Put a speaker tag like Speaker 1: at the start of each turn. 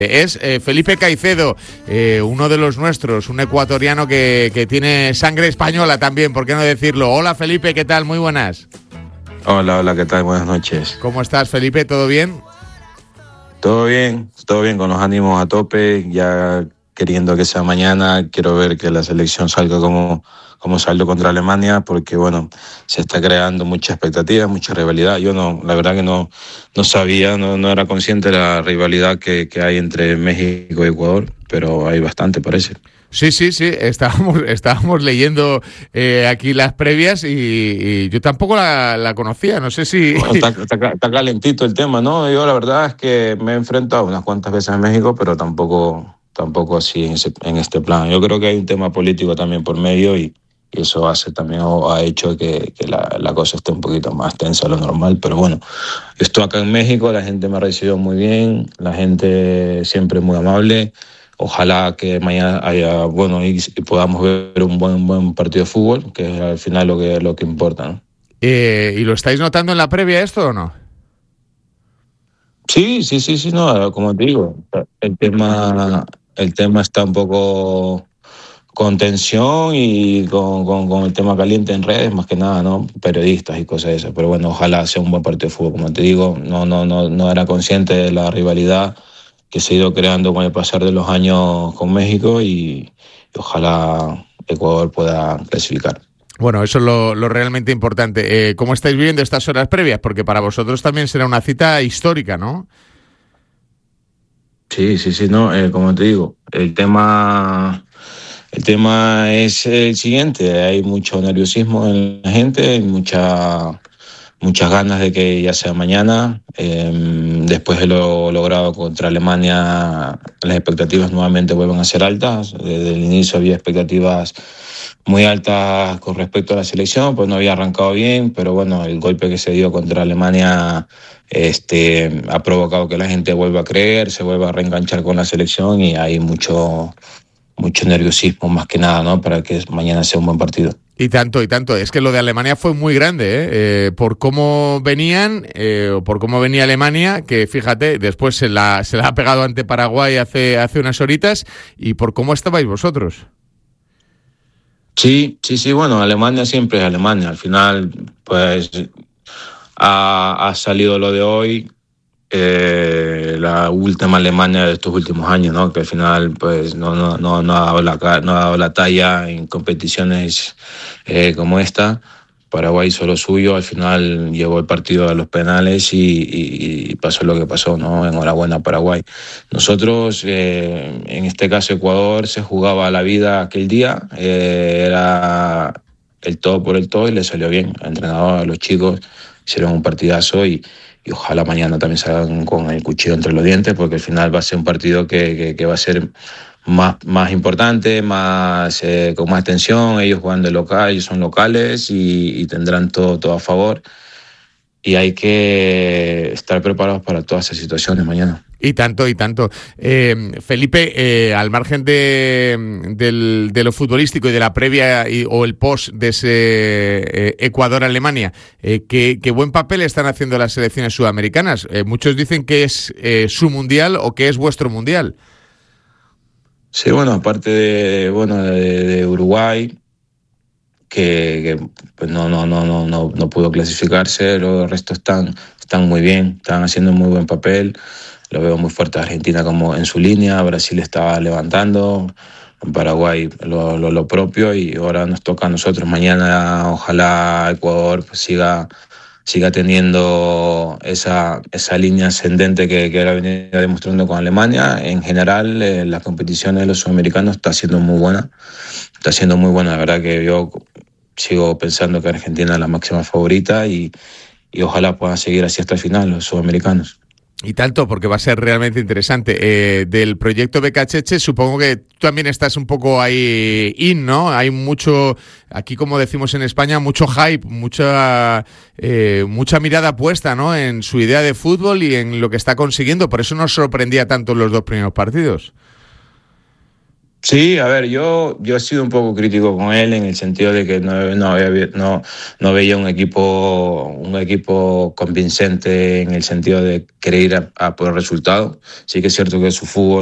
Speaker 1: Es Felipe Caicedo, uno de los nuestros, un ecuatoriano que tiene sangre española también, ¿por qué no decirlo? Hola Felipe, ¿qué tal? Muy buenas.
Speaker 2: Hola, ¿qué tal? Buenas noches.
Speaker 1: ¿Cómo estás, Felipe? ¿Todo bien?
Speaker 2: Todo bien, con los ánimos a tope, ya queriendo que sea mañana. Quiero ver que la selección salga como salió contra Alemania, porque bueno, se está creando mucha expectativa, mucha rivalidad. Yo la verdad que no sabía, no era consciente de la rivalidad que hay entre México y Ecuador, pero hay bastante, parece.
Speaker 1: Sí, estábamos leyendo aquí las previas y yo tampoco la conocía, no sé si...
Speaker 2: Bueno, está calentito el tema, ¿no? Yo la verdad es que me he enfrentado unas cuantas veces a México, pero tampoco así en este plan. Yo creo que hay un tema político también por medio y eso ha hecho que la cosa esté un poquito más tensa de lo normal, pero bueno, estoy acá en México, la gente me ha recibido muy bien, la gente siempre muy amable. Ojalá que mañana haya, y podamos ver un buen partido de fútbol, que es al final lo que importa, ¿no?
Speaker 1: ¿Y lo estáis notando en la previa esto o no?
Speaker 2: Sí, no, como te digo, el tema está un poco con tensión y con el tema caliente en redes, más que nada, ¿no? Periodistas y cosas de esas. Pero bueno, ojalá sea un buen partido de fútbol. Como te digo, no era consciente de la rivalidad que se ha ido creando con el pasar de los años con México y ojalá Ecuador pueda clasificar.
Speaker 1: Bueno, eso es lo realmente importante. ¿Cómo estáis viviendo estas horas previas? Porque para vosotros también será una cita histórica, ¿no?
Speaker 2: Sí, no, como te digo, el tema es el siguiente: hay mucho nerviosismo en la gente, hay muchas ganas de que ya sea mañana. Después de lo logrado contra Alemania, las expectativas nuevamente vuelven a ser altas. Desde el inicio había expectativas muy altas con respecto a la selección, pues no había arrancado bien, pero bueno, el golpe que se dio contra Alemania ha provocado que la gente vuelva a creer, se vuelva a reenganchar con la selección y hay mucho nerviosismo más que nada, ¿no? Para que mañana sea un buen partido.
Speaker 1: Y tanto. Es que lo de Alemania fue muy grande, ¿eh? Por cómo venían, o por cómo venía Alemania, que fíjate, después se la ha pegado ante Paraguay hace unas horitas, y por cómo estabais vosotros.
Speaker 2: Sí, bueno, Alemania siempre es Alemania. Al final, pues, ha salido lo de hoy, la última Alemania de estos últimos años, ¿no? Que al final, pues, no ha dado la talla en competiciones como esta. Paraguay hizo lo suyo, al final llevó el partido a los penales y pasó lo que pasó, ¿no? Enhorabuena a Paraguay. Nosotros, en este caso Ecuador, se jugaba la vida aquel día, era el todo por el todo y le salió bien. Al entrenador, a los chicos, hicieron un partidazo y ojalá mañana también salgan con el cuchillo entre los dientes, porque al final va a ser un partido que va a ser más importante, con más tensión. Ellos juegan de local, ellos son locales y tendrán todo a favor. Y hay que estar preparados para todas esas situaciones mañana.
Speaker 1: Y tanto. Felipe, al margen de lo futbolístico y de la previa o el post de ese Ecuador-Alemania, ¿qué buen papel están haciendo las selecciones sudamericanas? Muchos dicen que es su mundial o que es vuestro mundial.
Speaker 2: Sí, bueno, aparte de Uruguay, que pues no pudo clasificarse, los restos están muy bien, están haciendo un muy buen papel. Lo veo muy fuerte a Argentina como en su línea, Brasil estaba levantando, en Paraguay lo propio, y ahora nos toca a nosotros. Mañana ojalá Ecuador pues siga teniendo esa línea ascendente que ahora venía demostrando con Alemania. En general, las competiciones de los sudamericanos está siendo muy buena. La verdad que yo sigo pensando que Argentina es la máxima favorita y ojalá puedan seguir así hasta el final los sudamericanos.
Speaker 1: Y tanto, porque va a ser realmente interesante. Del proyecto Becachese, supongo que tú también estás un poco ahí ¿no? Hay mucho, aquí como decimos en España, mucho hype, mucha mirada puesta, ¿no? En su idea de fútbol y en lo que está consiguiendo. Por eso nos sorprendía tanto en los dos primeros partidos.
Speaker 2: Sí, bueno, aparte de, de Uruguay, que también estaba levantando, en Paraguay Sí, a ver, yo he sido un poco crítico con él en el sentido de que no veía un equipo convincente en el sentido de querer ir a por el resultado. Sí que es cierto que su fútbol